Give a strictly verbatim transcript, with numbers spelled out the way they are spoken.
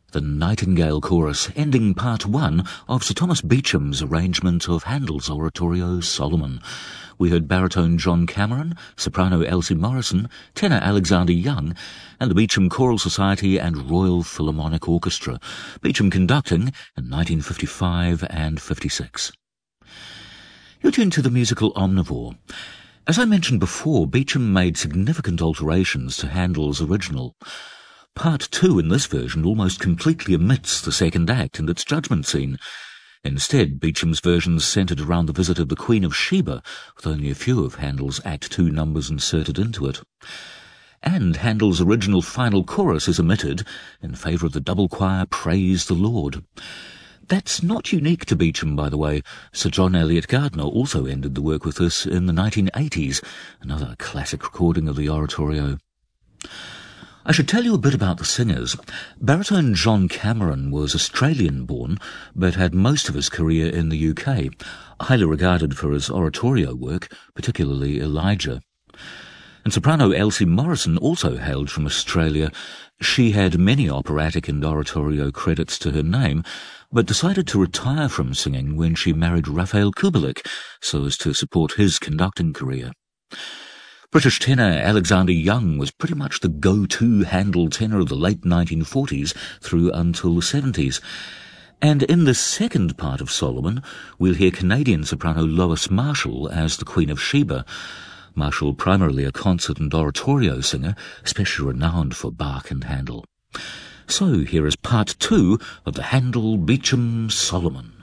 The Nightingale Chorus, ending part one of Sir Thomas Beecham's arrangement of Handel's oratorio Solomon. We heard baritone John Cameron, soprano Elsie Morrison, tenor Alexander Young, and the Beecham Choral Society and Royal Philharmonic Orchestra, Beecham conducting in nineteen fifty-five and fifty-six. You're tuned to the musical Omnivore. As I mentioned before, Beecham made significant alterations to Handel's original. Part two in this version almost completely omits the second act and its judgment scene. Instead, Beecham's versions centred around the visit of the Queen of Sheba, with only a few of Handel's Act two numbers inserted into it. And Handel's original final chorus is omitted in favour of the double choir Praise the Lord. That's not unique to Beecham, by the way. Sir John Eliot Gardiner also ended the work with this in the nineteen eighties, another classic recording of the oratorio. I should tell you a bit about the singers. Baritone John Cameron was Australian-born, but had most of his career in the U K, highly regarded for his oratorio work, particularly Elijah. And soprano Elsie Morrison also hailed from Australia. She had many operatic and oratorio credits to her name, but decided to retire from singing when she married Raphael Kubelik, so as to support his conducting career. British tenor Alexander Young was pretty much the go-to Handel tenor of the late nineteen forties through until the seventies. And in the second part of Solomon, we'll hear Canadian soprano Lois Marshall as the Queen of Sheba. Marshall, primarily a concert and oratorio singer, especially renowned for Bach and Handel. So here is part two of the Handel Beecham Solomon.